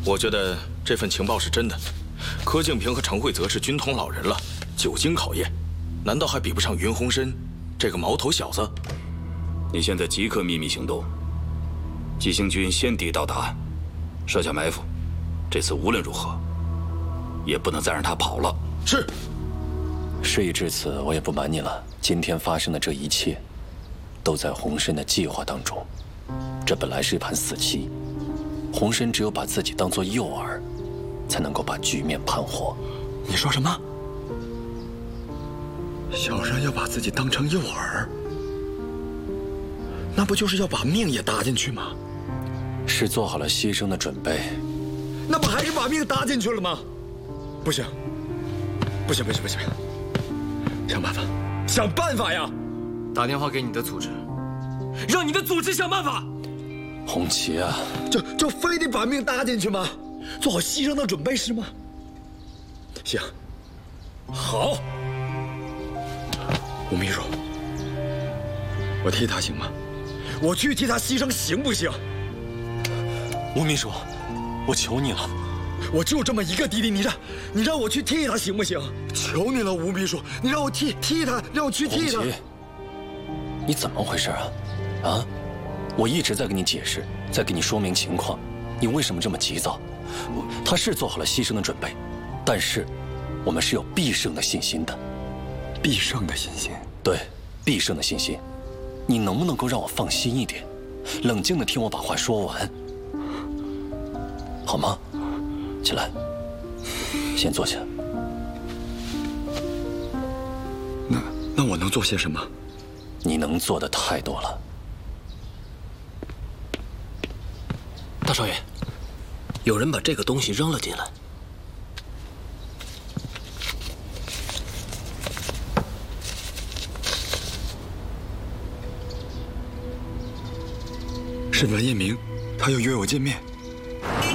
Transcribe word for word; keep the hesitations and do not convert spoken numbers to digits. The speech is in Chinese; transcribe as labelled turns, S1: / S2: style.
S1: 我觉得这份情报是真的。柯敬平和程慧泽是军统老人了，久经考验，难道还比不上云鸿深这个毛头小子？
S2: 你现在即刻秘密行动，急行军先敌到达，设下埋伏。这次无论如何，也不能再让他跑了。
S1: 是。
S3: 事已至此，我也不瞒你了。今天发生的这一切，都在洪深的计划当中。这本来是一盘死棋，洪深只有把自己当作诱饵，才能够把局面盘活。
S4: 你说什么？小山要把自己当成诱饵？那不就是要把命也搭进去吗？
S3: 是做好了牺牲的准备。
S4: 那不还是把命搭进去了吗？不行，不行，不行，不行！想办法，想办法呀！
S5: 打电话给你的组织，让你的组织想办法。
S3: 红旗啊，
S4: 就就非得把命搭进去吗？做好牺牲的准备是吗？行，好。吴秘书，我替他行吗？我去替他牺牲行不行？
S3: 吴秘书，我求你了，
S4: 我就这么一个弟弟，你让，你让我去替他行不行？求你了，吴秘书，你让我替替他，让我去替他。
S3: 红旗，你怎么回事啊？啊？我一直在跟你解释，在跟你说明情况，你为什么这么急躁？他是做好了牺牲的准备，但是我们是有必胜的信心的。
S4: 必胜的信心？
S3: 对，必胜的信心。你能不能够让我放心一点，冷静地听我把话说完，好吗？起来，先坐下。
S4: 那那我能做些什么？
S3: 你能做的太多了。
S6: 大少爷，有人把这个东西扔了进来。
S4: 是文彦明，他要约我见面。